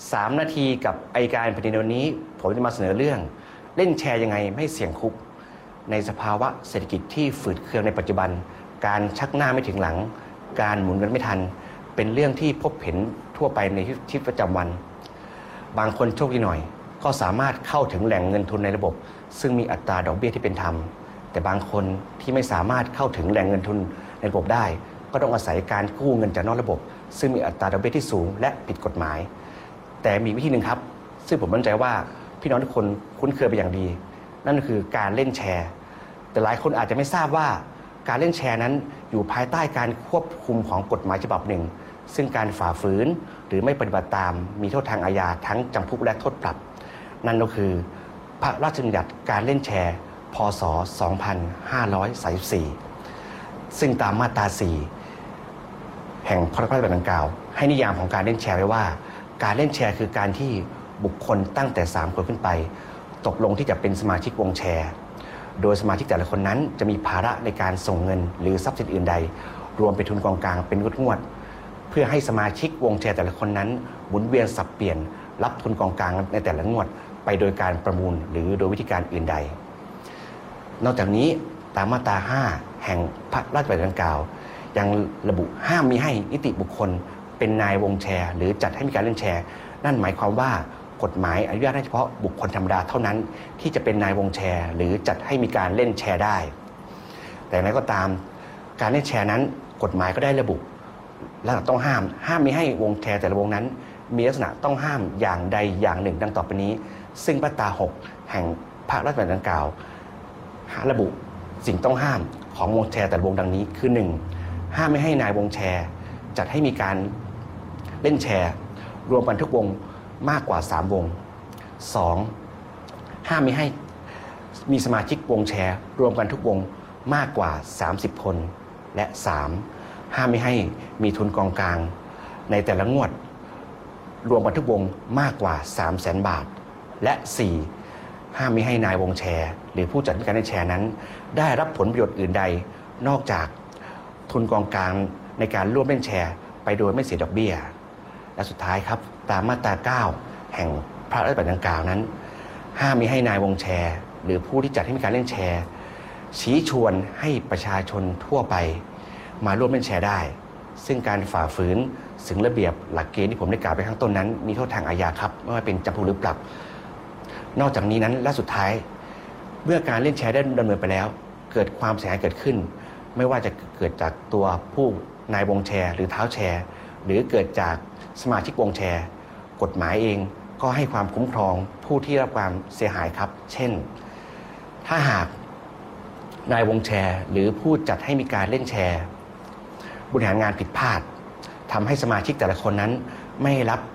3 นาทีกับอัยการแผ่นดินวันนี้ผมจะมาเสนอเรื่องเล่นแชร์ยังไงไม่เสี่ยงคุกในสภาวะเศรษฐกิจที่ฝืดเคืองในปัจจุบันการชักหน้าไม่ถึงหลังการหมุนเงินไม่ทันเป็นเรื่องที่พบเห็นทั่วไปในชีวิตประจำวันบางคนโชคดีหน่อยก็สามารถเข้าถึงแหล่งเงินทุนในระบบซึ่งมีอัตราดอกเบี้ยที่เป็นธรรมแต่บางคนที่ไม่สามารถเข้าถึงแหล่งเงินทุนในระบบได้ก็ต้องอาศัยการกู้เงินจากนอกระบบซึ่งมีอัตราดอกเบี้ยที่สูงและผิดกฎหมายแต่มีวิธีหนึ่งครับซึ่งผมมั่นใจว่าพี่น้องทุกคนคุ้นเคยเป็นอย่างดีนั่นก็คือการเล่นแชร์แต่หลายคนอาจจะไม่ทราบว่าการเล่นแชร์นั้นอยู่ภายใต้การควบคุมของกฎหมายฉบับหนึ่งซึ่งการฝ่าฝืนหรือไม่ปฏิบัติตามมีโทษทางอาญาทั้งจำคุกและโทษปรับนั่นก็คือพระราชบัญญัติการเล่นแชร์พ.ศ. 2534ซึ่งตามมาตรา 4 แห่งพระราชบัญญัติดังกล่าวให้นิยามของการเล่นแชร์ไว้ว่าการเล่นแชร์คือการที่บุคคลตั้งแต่3 คนขึ้นไปตกลงที่จะเป็นสมาชิกวงแชร์โดยสมาชิกแต่ละคนนั้นจะมีภาระในการส่งเงินหรือทรัพย์สินอื่นใดรวมเป็นทุนกองกลางเป็นงวดเพื่อให้สมาชิกวงแชร์แต่ละคนนั้นหมุนเวียนสับเปลี่ยนรับทุนกองกลางในแต่ละงวดไปโดยการประมูลหรือโดยวิธีการอื่นใดนอกจากนี้ตามมาตรา 5 แห่งพระราชบัญญัติดังกล่าวยังระบุห้ามมิให้นิติบุคคลเป็นนายวงแชร์หรือจัดให้มีการเล่นแชร์นั่นหมายความว่ากฎหมายอนุญาตให้เฉพาะบุคคลธรรมดาเท่านั้นที่จะเป็นนายวงแชร์หรือจัดให้มีการเล่นแชร์ได้แต่อย่างไรก็ตามการเล่นแชร์นั้นกฎหมายก็ได้ระบุลักษณะต้องห้ามมิให้วงแชร์แต่ละวงนั้นมีลักษณะต้องห้ามอย่างใดอย่างหนึ่งดังต่อไปนี้ซึ่งมาตรา 6 แห่งพระราชบัญญัติดังกล่าวระบุสิ่งต้องห้ามของวงแชร์แต่ละวงดังนี้คือ 1. ห้ามไม่ให้นายวงแชร์จัดให้มีการเล่นแชร์รวมกันทุกวงมากกว่า3 วง 2. ห้ามไม่ให้มีสมาชิกวงแชร์รวมกันทุกวงมากกว่า30 คนและ 3. ห้ามไม่ให้มีทุนกองกลางในแต่ละงวดรวมกันทุกวงมากกว่า 300,000 บาทและ 4. ห้ามไม่ให้นายวงแชร์หรือผู้จัดการเล่นแชร์นั้นได้รับผลประโยชน์อื่นใดนอกจากทุนกองกลางในการร่วมเล่นแชร์ไปโดยไม่เสียดอกเบี้ยและสุดท้ายครับตามมาตรา 9 แห่งพระราชบัญญัติดังกล่าวนั้นห้ามมิให้นายวงแชร์หรือผู้ที่จัดให้มีการเล่นแชร์ชี้ชวนให้ประชาชนทั่วไปมาร่วมเล่นแชร์ได้ซึ่งการฝ่าฝืนถึงระเบียบหลักเกณฑ์ที่ผมได้กล่าวไปข้างต้นนั้นมีโทษทางอาญาครับไม่ว่าเป็นจำคุกหรือปรับนอกจากนี้นั้นและสุดท้ายเมื่อการเล่นแชร์ได้ดำเนินไปแล้วเกิดความเสียหายเกิดขึ้นไม่ว่าจะเกิดจากตัวผู้นายวงแชร์หรือเท้าแชร์หรือเกิดจากสมาชิกวงแชร์กฎหมายเองก็ให้ความคุ้มครองผู้ที่รับความเสียหายครับเช่นถ้าหากนายวงแชร์หรือผู้จัดให้มีการเล่นแชร์บริหารงานผิดพลาดทำให้สมาชิกแต่ละคนนั้นไม่รับ